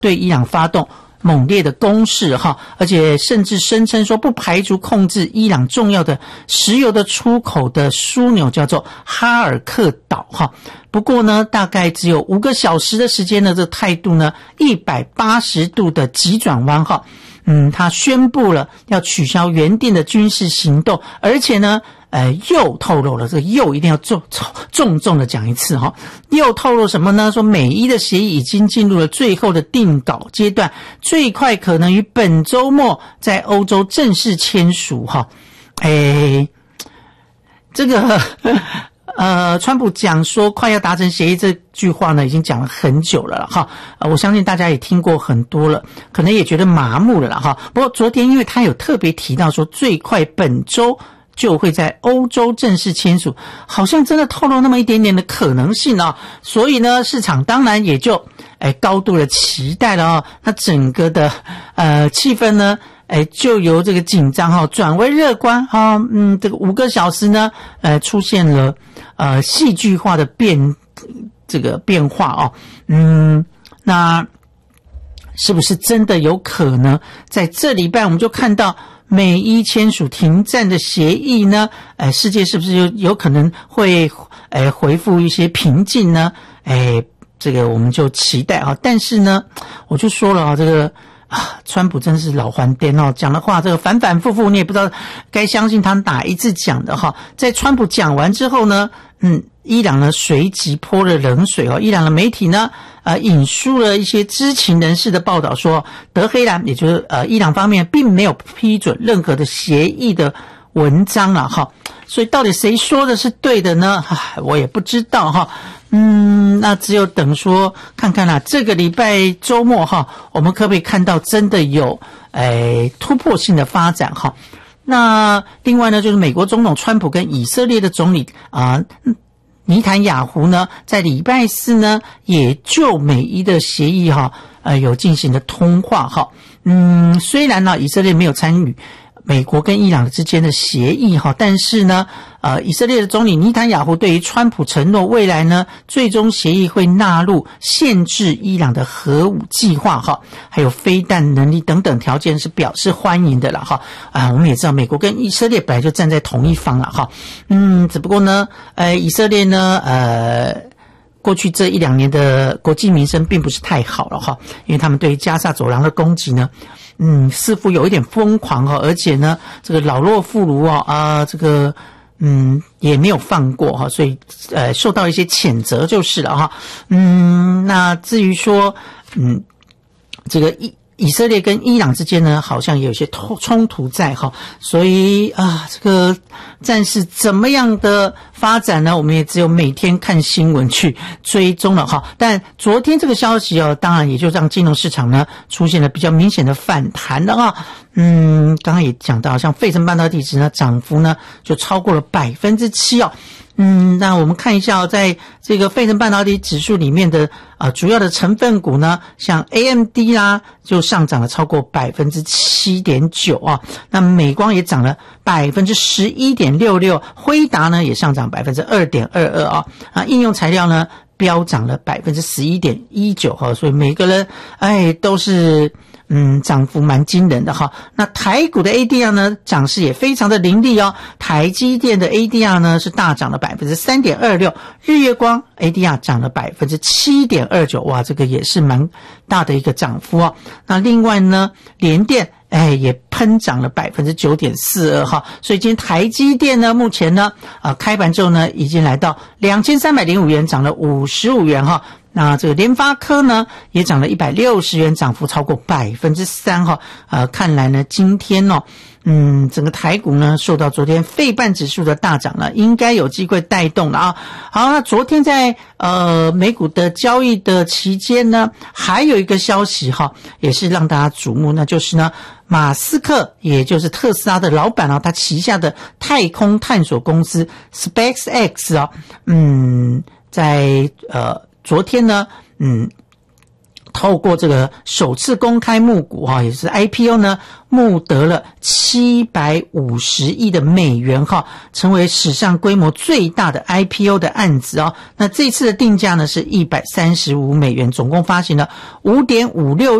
对伊朗发动猛烈的攻势哈，而且甚至声称说不排除控制伊朗重要的石油的出口的枢纽，叫做哈尔克岛哈。不过呢，大概只有5个小时的时间呢，这态度呢180度的急转弯哈。他宣布了要取消原定的军事行动，而且呢又透露了，这个又一定要重的讲一次哈，又透露什么呢？说美伊的协议已经进入了最后的定稿阶段，最快可能于本周末在欧洲正式签署哈。这个川普讲说快要达成协议这句话呢，已经讲了很久了哈。我相信大家也听过很多了，可能也觉得麻木了啦哈。不过昨天因为他有特别提到说最快本周就会在欧洲正式签署，好像真的透露那么一点点的可能性啊，所以呢市场当然也就高度的期待了哦。那整个的气氛呢就由这个紧张转为乐观这个5个小时呢出现了戏剧化的变化那是不是真的有可能在这礼拜我们就看到美伊签署停战的协议呢？世界是不是有可能会恢复一些平静呢？这个我们就期待但是呢我就说了这个川普真是老还颠讲的话这个反反复复，你也不知道该相信他哪一次讲的在川普讲完之后呢伊朗呢随即泼了冷水伊朗的媒体呢引述了一些知情人士的报道说，德黑兰也就是伊朗方面并没有批准任何的协议的文章了所以到底谁说的是对的呢？我也不知道那只有等说看看这个礼拜周末我们可不可以看到真的有突破性的发展那另外呢就是美国总统川普跟以色列的总理尼坦雅胡呢在礼拜4呢也就美伊的协议有进行了通话虽然呢以色列没有参与美国跟伊朗之间的协议但是呢以色列的总理尼坦雅胡对于川普承诺未来呢最终协议会纳入限制伊朗的核武计划还有飞弹能力等等条件是表示欢迎的啦我们也知道美国跟以色列本来就站在同一方啦只不过呢以色列呢过去这1-2年的国际名声并不是太好了因为他们对于加萨走廊的攻击呢似乎有一点疯狂而且呢这个老弱妇孺这个也没有放过所以受到一些谴责就是了那至于说这个以色列跟伊朗之间呢好像也有些冲突在所以这个战事怎么样的发展呢我们也只有每天看新闻去追踪了但昨天这个消息当然也就让金融市场呢出现了比较明显的反弹了刚刚也讲到像费城半导体指呢涨幅呢就超过了 7% 那我们看一下在这个费城半导体指数里面的主要的成分股呢像 AMD 啦就上涨了超过 7.9% 那美光也涨了 11.66%， 辉达呢也上涨 2.22% 应用材料呢飙涨了 11.19%所以每个人都是涨幅蛮惊人的那台股的 ADR 呢涨势也非常的凌厉台积电的 ADR 呢是大涨了 3.26%， 日月光 ADR 涨了 7.29%， 哇这个也是蛮大的一个涨幅那另外呢联电也喷涨了 9.42% 所以今天台积电呢目前呢开盘之后呢已经来到2305元，涨了55元那这个联发科呢也涨了160元，涨幅超过 3%看来呢今天整个台股呢受到昨天费半指数的大涨呢应该有机会带动了好，那昨天在美股的交易的期间呢还有一个消息也是让大家瞩目，那就是呢马斯克也就是特斯拉的老板他旗下的太空探索公司 SpaceX 在昨天呢透过这个首次公开募股也是 IPO 呢，募得了750亿的美元成为史上规模最大的 IPO 的案子那这次的定价呢是135美元，总共发行了5.56